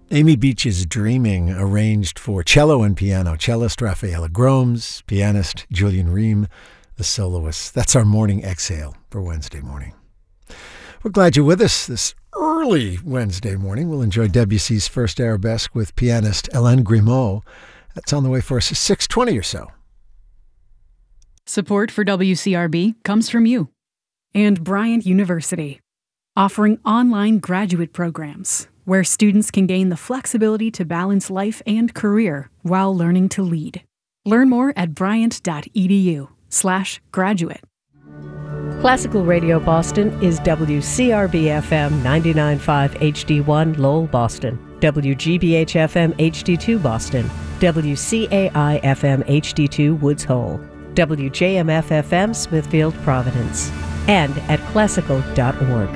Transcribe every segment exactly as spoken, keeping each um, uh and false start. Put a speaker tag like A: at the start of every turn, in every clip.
A: Amy Beach's Dreaming, arranged for cello and piano. Cellist Rafaela Gromes, pianist Julian Ream, the soloist. That's our morning exhale for Wednesday morning. We're glad you're with us this early Wednesday morning. We'll enjoy Debussy's first arabesque with pianist Hélène Grimaud. That's on the way for us at six twenty or so.
B: Support for W C R B comes from you and Bryant University, offering online graduate programs where students can gain the flexibility to balance life and career while learning to lead. Learn more at bryant.edu slash graduate.
C: Classical Radio Boston is W C R B F M ninety-nine point five H D one Lowell, Boston, W G B H F M H D two Boston, W C A I F M H D two Woods Hole, W J M F F M Smithfield, Providence, and at classical dot org.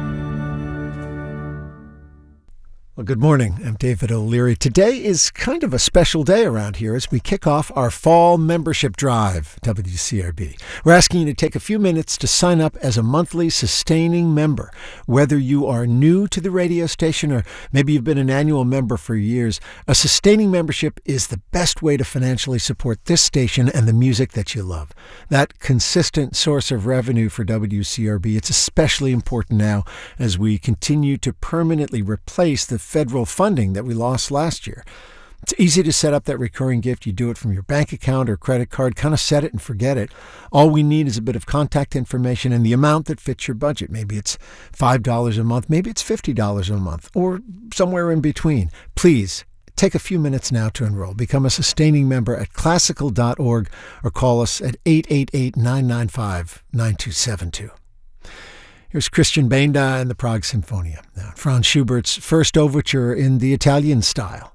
A: Well, good morning. I'm David O'Leary. Today is kind of a special day around here as we kick off our fall membership drive, W C R B. We're asking you to take a few minutes to sign up as a monthly sustaining member. Whether you are new to the radio station or maybe you've been an annual member for years, a sustaining membership is the best way to financially support this station and the music that you love. That consistent source of revenue for W C R B, it's especially important now as we continue to permanently replace the federal funding that we lost last year. It's easy to set up that recurring gift. You do it from your bank account or credit card, kind of set it and forget it. All we need is a bit of contact information and the amount that fits your budget. Maybe it's five dollars a month, maybe it's fifty dollars a month, or somewhere in between. Please take a few minutes now to enroll. Become a sustaining member at classical dot org or call us at eight eight eight, nine nine five, nine two seven two. Here's Christian Benda and the Prague Symphonia. Now, Franz Schubert's first overture in the Italian style.